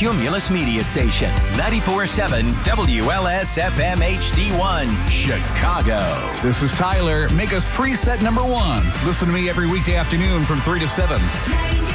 Cumulus Media Station. 94.7 WLS-FM HD1, Chicago. This is Tyler. Make us preset number 1. Listen to me every weekday afternoon from 3 to 7.